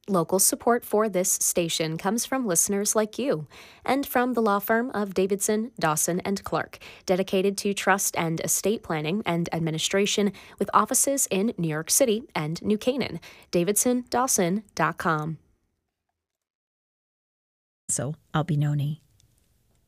Local support for this station comes from listeners like you and from the law firm of Davidson, Dawson, and Clark, dedicated to trust and estate planning and administration with offices in New York City and New Canaan. DavidsonDawson.com. So, Albinoni.